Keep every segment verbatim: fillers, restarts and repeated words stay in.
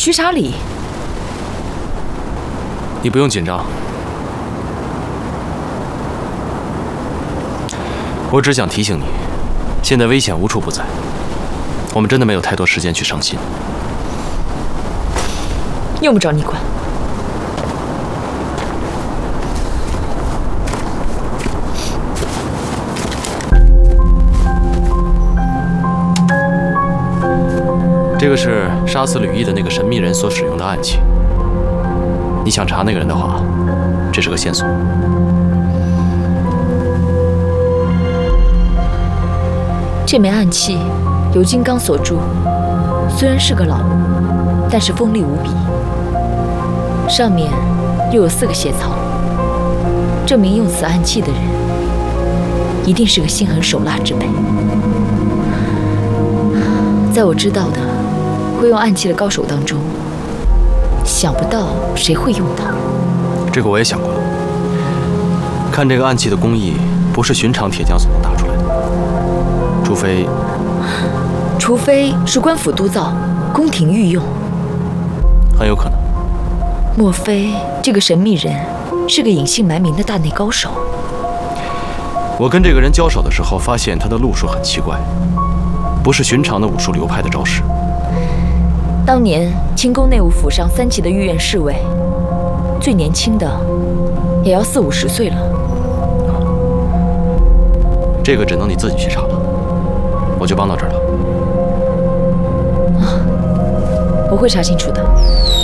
须查理， 你不用紧张，我只想提醒你，现在危险无处不在，我们真的没有太多时间去伤心。 用不着你管。 这个是杀死吕毅的那个神秘人所使用的暗器。你想查那个人的话，这是个线索。 这枚暗器由金刚所铸，虽然是个老物，但是锋利无比。上面又有四个血槽，证明用此暗器的人一定是个心狠手辣之辈。在我知道的会用暗器的高手当中，想不到谁会用它。 这个我也想过了。看这个暗器的工艺，不是寻常铁匠所能打出来的，除非…… 除非是官府督造，宫廷御用。 很有可能。 莫非这个神秘人是个隐姓埋名的大内高手？ 我跟这个人交手的时候，发现他的路数很奇怪，不是寻常的武术流派的招式。 当年清宫内务府上三旗的御苑侍卫，最年轻的也要四五十岁了。 这个只能你自己去查了，我就帮到这儿了。 啊，我会查清楚的。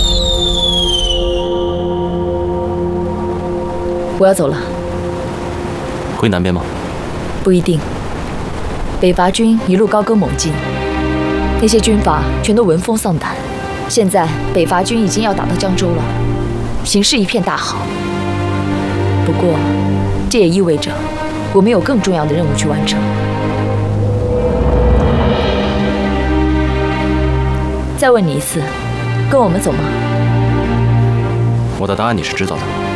我要走了。 回南边吗？ 不一定。北伐军一路高歌猛进，那些军阀全都闻风丧胆。现在北伐军已经要打到江州了，形势一片大好。不过，这也意味着我们有更重要的任务去完成。再问你一次，跟我们走吗？ 我的答案你是知道的。